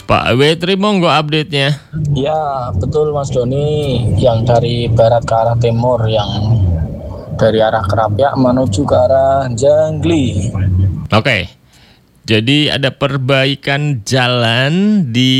Pak Wetri, monggo update-nya. Ya, betul Mas Doni, yang dari barat ke arah timur, yang dari arah Kerapia menuju ke arah Jangli. Oke. Jadi ada perbaikan jalan di